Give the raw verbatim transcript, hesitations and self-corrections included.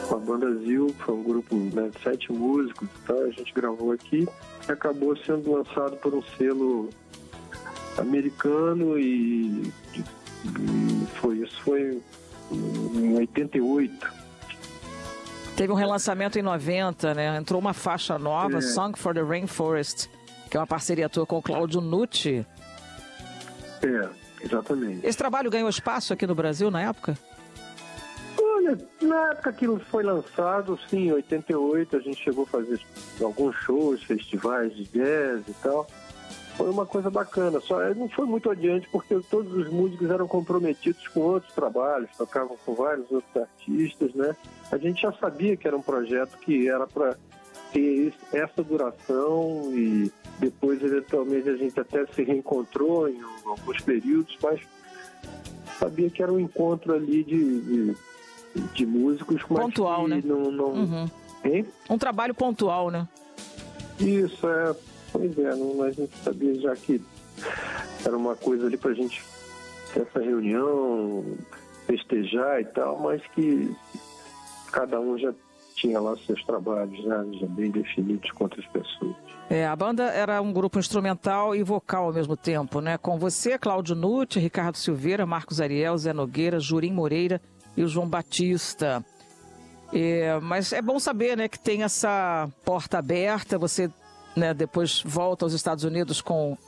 com a banda Zil, que foi um grupo, né, de sete músicos e tal, a gente gravou aqui e acabou sendo lançado por um selo americano e, e foi isso foi em oitenta e oito. Teve um relançamento em noventa, né? Entrou uma faixa nova, É. Song for the Rainforest, que é uma parceria tua com o Claudio Nucci. É, exatamente. Esse trabalho ganhou espaço aqui no Brasil na época? Olha, na época que foi lançado, sim, em oitenta e oito, a gente chegou a fazer alguns shows, festivais de jazz e tal. Foi uma coisa bacana, só não foi muito adiante porque todos os músicos eram comprometidos com outros trabalhos, tocavam com vários outros artistas, né? A gente já sabia que era um projeto que era para ter essa duração e depois, eventualmente, a gente até se reencontrou em alguns períodos, mas sabia que era um encontro ali de, de, de músicos, mas pontual, que né? não... não... Uhum. Hein? Um trabalho pontual, né? Isso, é. Pois é, não, a gente sabia já que era uma coisa ali pra gente ter essa reunião, festejar e tal, mas que cada um já tinha lá seus trabalhos, né, já bem definidos com outras pessoas. É, a banda era um grupo instrumental e vocal ao mesmo tempo, né? Com você, Claudio Nucci, Ricardo Silveira, Marcos Ariel, Zé Nogueira, Jurim Moreira e o João Batista. É, mas é bom saber, né, que tem essa porta aberta, você, né, depois volta aos Estados Unidos com